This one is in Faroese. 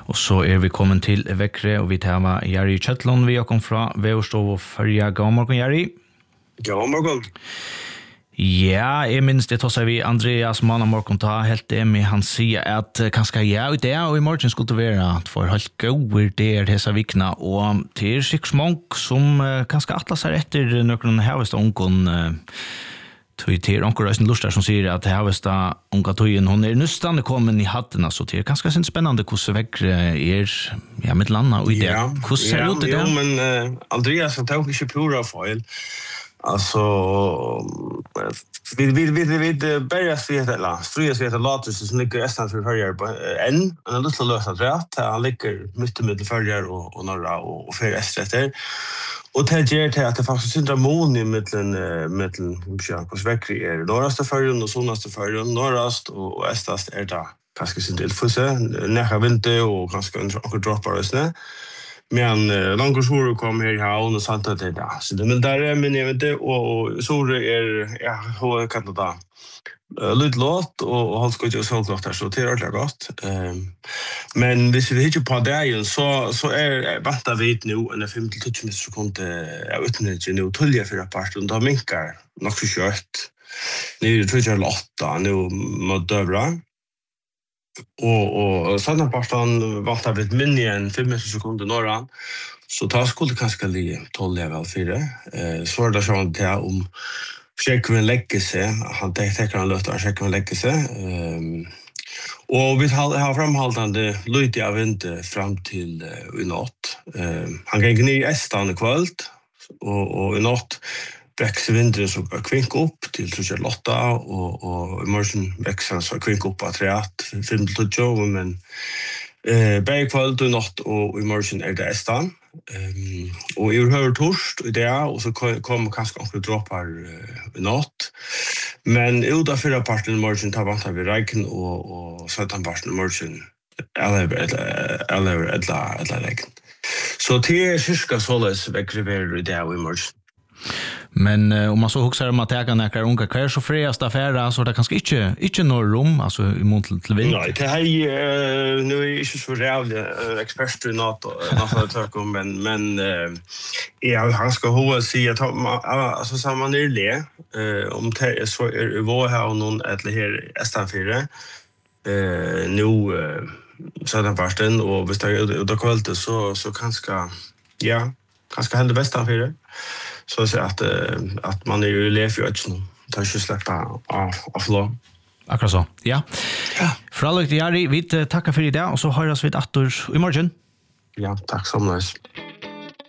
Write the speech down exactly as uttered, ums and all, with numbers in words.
Og så er vi kommet til Vekre, og vi tar Jerry Kjøtlund, vi har kommet fra Veverstov og Førja. God morgen, Jerry. God morgen. Ja, jeg minns det tar vi Andreas Mann morgen ta helt det med han sier at kanskje ja, og det og i morgen skulle det være at for helt gode der disse vikene, og til sikkert mange som kanskje atlas er etter noen heveste ungen tog til onkel Røysen Lustar som sier at heveste unga tøyen, hun er nøstande kommet i hatten, så det er ganske spennende hvordan Vekre er ja, med landa og i det. Hvordan ser det ut i det? Ja, men uh, Andreas han tar ikke pura feil. Alltså vi vi vi vi börjar se det la. Stryja sig att låta så snickar nästan för förjar på en en liten lösa rätt. Han ligger mitt i mitten förjar och och norra och för öster. Och det ger till att det faktiskt inte harmoni i mitten mitten ja, på Vekre är norraste förjan och sonaste förjan, norrast och östast är det kanske sin del för sig. Nära vinter och kanske också droppar det snä. Men uh, långt så kom här i havn och sant att det där. Så det men där men jag vet inte och så är ja hur kan det då. Uh, lite låt och han ska ju så klart där så det är ordentligt gott. Ehm men hvis vi hittar på där så så är vänta vi nu en fem till tjugo sekunder jag vet inte nu tolja för apart och då minkar nog så kört. Nu tror jag åtta nu mot dövra. Och och sådana pastan vaktar vid minne en fem sekunder norran så tar skulle kanske li tolv level fyra eh så är det så att jag om checken lägger sig han tänkte kan låta checken lägger sig ehm och vi har har framhållande lite av inte fram till i natt ehm han gick ner i Estan kväll och och i natt växer vinden så kvink upp till så lotta och och i morgon växer så kvink upp att rätt fem till tjugo men eh bäckvall då natt och i morgon är det Estan ehm och i hör torst och det och så kommer kanske också droppar i natt men utanför aparten i morgon tar vant vi räken och och sätta parten i morgon eller eller eller eller räken så det är cirka således Vekre i det i morgon. Men uh, om man så huxar om att jag kan äka unga kvar så friast affärer så det kanske inte inte några rum alltså i mot till vind. Nej, det här uh, nu är inte så real uh, expert i något något att om men men uh, jag han ska hålla sig att alltså samma nyligen uh, om det så är var här och någon eller här Estan fyra eh nu uh, så den parten och visst det då kvällte så så kanske ja kanske hända bästa fyra. Så så att att man är ju lever ju inte tar ju släppa av av lång. Akkurat så. Ja. Ja. Fraluk Jerry, vi tackar för idag och så hörs vi åter i morgon. Ja, tack så mycket.